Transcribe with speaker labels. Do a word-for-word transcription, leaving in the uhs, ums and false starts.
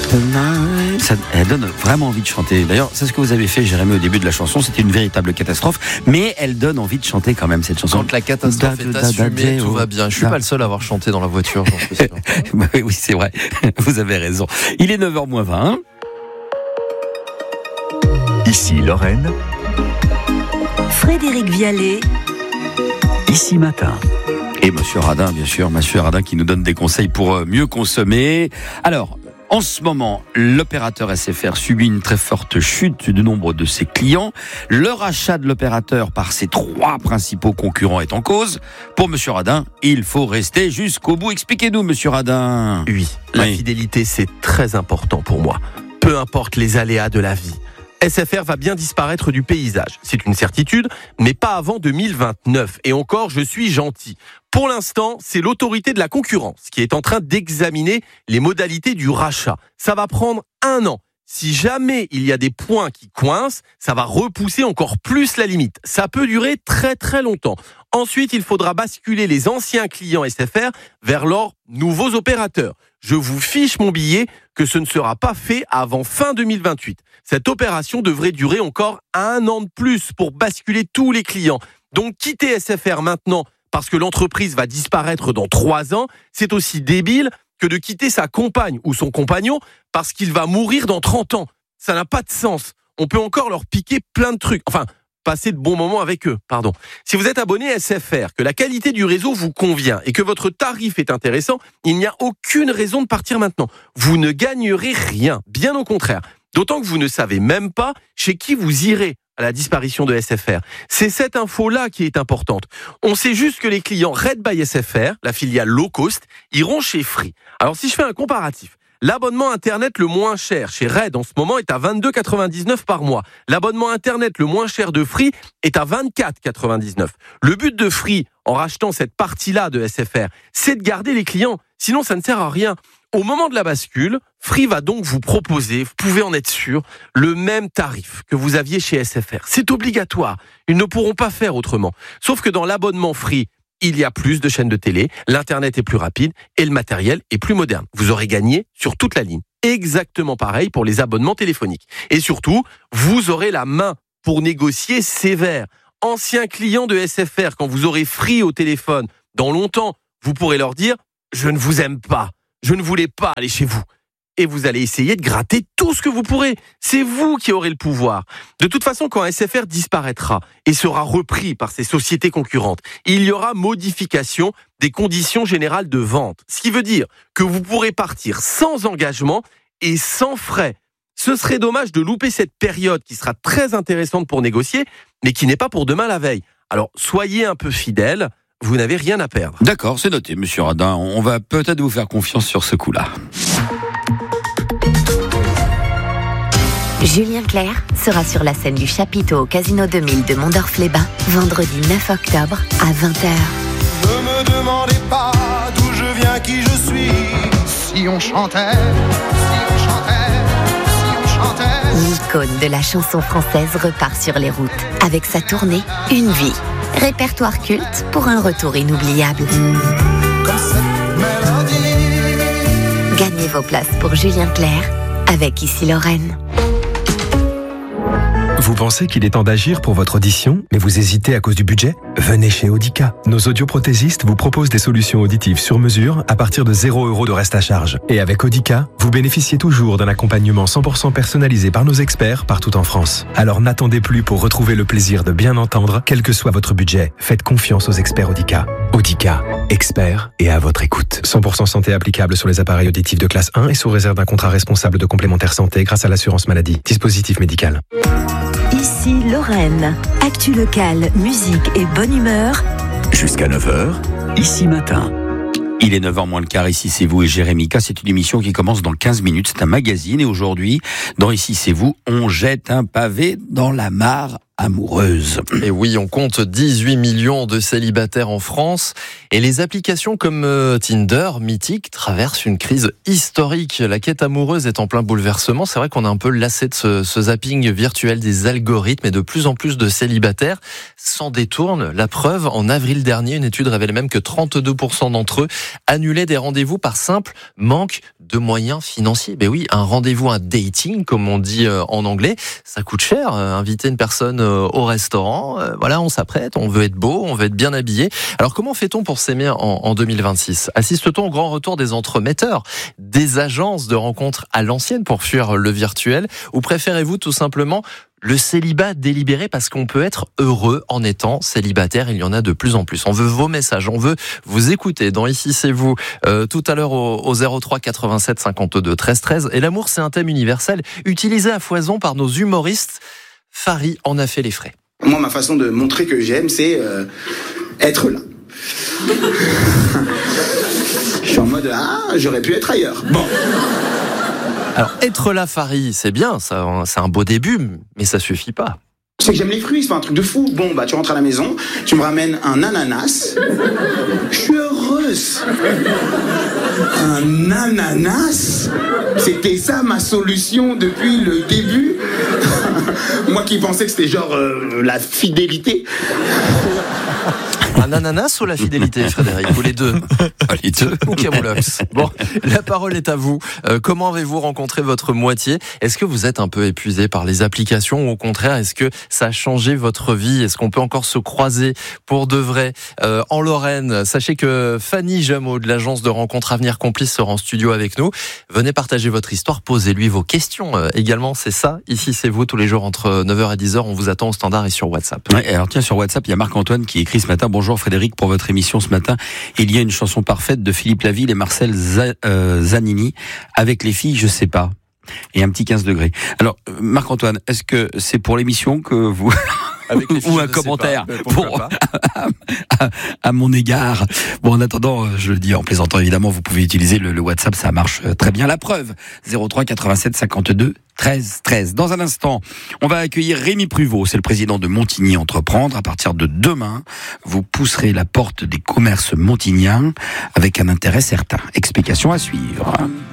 Speaker 1: Ça, elle donne vraiment envie de chanter. D'ailleurs, c'est ce que vous avez fait, Jérémy, au début de la chanson. C'était une véritable catastrophe, mais elle donne envie de chanter quand même, cette chanson.
Speaker 2: Quand la catastrophe da, est da, assumée, da, tout va bien. Je suis da. pas le seul à avoir chanté dans la voiture, j'en suis sûr.
Speaker 1: Oui, c'est vrai. Vous avez raison. Il est neuf heures moins vingt.
Speaker 3: Ici Lorraine.
Speaker 4: Frédéric Vialet.
Speaker 3: Ici Matin.
Speaker 1: Et Monsieur Radin, bien sûr, Monsieur Radin qui nous donne des conseils pour mieux consommer. Alors, en ce moment, l'opérateur S F R subit une très forte chute du nombre de ses clients. Le rachat de l'opérateur par ses trois principaux concurrents est en cause. Pour Monsieur Radin, il faut rester jusqu'au bout. Expliquez-nous, Monsieur Radin.
Speaker 2: Oui, la
Speaker 1: oui.
Speaker 2: fidélité, c'est très important pour moi. Peu importe les aléas de la vie. S F R va bien disparaître du paysage. C'est une certitude, mais pas avant deux mille vingt-neuf. Et encore, je suis gentil. Pour l'instant, c'est l'autorité de la concurrence qui est en train d'examiner les modalités du rachat. Ça va prendre un an. Si jamais il y a des points qui coincent, ça va repousser encore plus la limite. Ça peut durer très très longtemps. Ensuite, il faudra basculer les anciens clients S F R vers leurs nouveaux opérateurs. Je vous fiche mon billet que ce ne sera pas fait avant fin deux mille vingt-huit. Cette opération devrait durer encore un an de plus pour basculer tous les clients. Donc quitter S F R maintenant parce que l'entreprise va disparaître dans trois ans, c'est aussi débile que de quitter sa compagne ou son compagnon parce qu'il va mourir dans trente ans. Ça n'a pas de sens. On peut encore leur piquer plein de trucs. Enfin, passer de bons moments avec eux, pardon. Si vous êtes abonné à S F R, que la qualité du réseau vous convient et que votre tarif est intéressant, il n'y a aucune raison de partir maintenant. Vous ne gagnerez rien, bien au contraire. D'autant que vous ne savez même pas chez qui vous irez à la disparition de S F R. C'est cette info-là qui est importante. On sait juste que les clients Red by S F R, la filiale low cost, iront chez Free. Alors si je fais un comparatif, l'abonnement Internet le moins cher chez Red en ce moment est à vingt-deux euros quatre-vingt-dix-neuf par mois. L'abonnement Internet le moins cher de Free est à vingt-quatre euros quatre-vingt-dix-neuf. Le but de Free, en rachetant cette partie-là de S F R, c'est de garder les clients. Sinon, ça ne sert à rien. Au moment de la bascule, Free va donc vous proposer, vous pouvez en être sûr, le même tarif que vous aviez chez S F R. C'est obligatoire. Ils ne pourront pas faire autrement. Sauf que dans l'abonnement Free, il y a plus de chaînes de télé, l'internet est plus rapide et le matériel est plus moderne. Vous aurez gagné sur toute la ligne. Exactement pareil pour les abonnements téléphoniques. Et surtout, vous aurez la main pour négocier sévère. Anciens clients de S F R, quand vous aurez Free au téléphone, dans longtemps, vous pourrez leur dire « Je ne vous aime pas, je ne voulais pas aller chez vous ». Et vous allez essayer de gratter tout ce que vous pourrez. C'est vous qui aurez le pouvoir. De toute façon, quand S F R disparaîtra et sera repris par ces sociétés concurrentes, il y aura modification des conditions générales de vente. Ce qui veut dire que vous pourrez partir sans engagement et sans frais. Ce serait dommage de louper cette période qui sera très intéressante pour négocier, mais qui n'est pas pour demain la veille. Alors, soyez un peu fidèles, vous n'avez rien à perdre.
Speaker 1: D'accord, c'est noté, Monsieur Radin. On va peut-être vous faire confiance sur ce coup-là.
Speaker 4: Julien Clerc sera sur la scène du Chapiteau au Casino deux mille de Mondorf-les-Bains, vendredi neuf octobre à vingt heures.
Speaker 5: Ne me demandez pas d'où je viens, qui je suis. Si on chantait, si on chantait, si on chantait.
Speaker 4: L'icône de la chanson française repart sur les routes avec sa tournée Une vie. Répertoire culte pour un retour inoubliable.
Speaker 5: Comme cette mélodie.
Speaker 4: Gagnez vos places pour Julien Clerc avec Ici Lorraine.
Speaker 6: Vous pensez qu'il est temps d'agir pour votre audition, mais vous hésitez à cause du budget ? Venez chez Audica. Nos audioprothésistes vous proposent des solutions auditives sur mesure à partir de zéro euro de reste à charge. Et avec Audica, vous bénéficiez toujours d'un accompagnement cent pour cent personnalisé par nos experts partout en France. Alors n'attendez plus pour retrouver le plaisir de bien entendre, quel que soit votre budget. Faites confiance aux experts Audica. Audica, experts et à votre écoute. cent pour cent santé applicable sur les appareils auditifs de classe un et sous réserve d'un contrat responsable de complémentaire santé grâce à l'assurance maladie. Dispositif médical.
Speaker 4: Ici Lorraine. Actu locale, musique et bonne humeur.
Speaker 3: Jusqu'à neuf heures, Ici Matin.
Speaker 1: Il est neuf heures moins le quart, ici c'est vous et Jérémy K. C'est une émission qui commence dans quinze minutes. C'est un magazine et aujourd'hui, dans Ici c'est vous, on jette un pavé dans la mare amoureuse.
Speaker 2: Et oui, on compte dix-huit millions de célibataires en France et les applications comme Tinder, mythique, traversent une crise historique. La quête amoureuse est en plein bouleversement. C'est vrai qu'on est un peu lassé de ce, ce zapping virtuel des algorithmes et de plus en plus de célibataires s'en détournent. La preuve, en avril dernier, une étude révèle même que trente-deux pour cent d'entre eux annulaient des rendez-vous par simple manque de moyens financiers. Ben oui, un rendez-vous, un dating, comme on dit en anglais, ça coûte cher. Inviter une personne au restaurant, voilà, on s'apprête, on veut être beau, on veut être bien habillé. Alors comment fait-on pour s'aimer en, en deux mille vingt-six ? Assiste-t-on au grand retour des entremetteurs, des agences de rencontres à l'ancienne pour fuir le virtuel, ou préférez-vous tout simplement le célibat délibéré parce qu'on peut être heureux en étant célibataire? Il y en a de plus en plus. On veut vos messages, on veut vous écouter. Dans Ici c'est vous, euh, tout à l'heure au, au zéro trois quatre-vingt-sept cinquante-deux treize treize. Et l'amour, c'est un thème universel utilisé à foison par nos humoristes. Fari en a fait les frais.
Speaker 7: Moi, ma façon de montrer que j'aime, c'est euh, être là. Je suis en mode, ah, j'aurais pu être ailleurs. Bon.
Speaker 2: Alors, être là, Fari, c'est bien, ça, c'est un beau début, mais ça suffit pas.
Speaker 7: C'est que j'aime les fruits, c'est pas un truc de fou. Bon, bah, tu rentres à la maison, tu me ramènes un ananas. Je suis heureuse. Un ananas? C'était ça ma solution depuis le début. Moi qui pensais que c'était genre euh, la fidélité.
Speaker 2: Un ananas ou la fidélité, Frédéric? Ou les deux?
Speaker 1: Les deux.
Speaker 2: Ou Camoulox? Bon, la parole est à vous. Euh, comment avez-vous rencontré votre moitié? Est-ce que vous êtes un peu épuisé par les applications ou au contraire, est-ce que ça a changé votre vie? Est-ce qu'on peut encore se croiser pour de vrai euh, en Lorraine? Sachez que Fanny Jameau de l'agence de rencontres Avenir Complice sera en studio avec nous. Venez partager votre histoire, posez-lui vos questions euh, également. C'est ça, Ici c'est vous, tous les jours entre neuf heures et dix heures. On vous attend au standard et sur WhatsApp.
Speaker 1: Ouais, alors tiens, sur WhatsApp, il y a Marc-Antoine qui écrit ce matin: bonjour Frédéric, pour votre émission ce matin, il y a une chanson parfaite de Philippe Laville et Marcel Z- euh, Zanini. Avec les filles, je sais pas. Et un petit quinze degrés. Alors, Marc-Antoine, est-ce que c'est pour l'émission que vous...
Speaker 2: Avec les filles,
Speaker 1: ou un
Speaker 2: je
Speaker 1: commentaire
Speaker 2: sais pas,
Speaker 1: pour, à, à, à mon égard. Bon, en attendant, je le dis en plaisantant évidemment, vous pouvez utiliser le, le WhatsApp, ça marche très bien. La preuve, zéro trois quatre-vingt-sept cinquante-deux treize treize. Dans un instant, on va accueillir Rémi Pruvot, c'est le président de Montigny Entreprendre. À partir de demain, vous pousserez la porte des commerces montigniens avec un intérêt certain. Explication à suivre.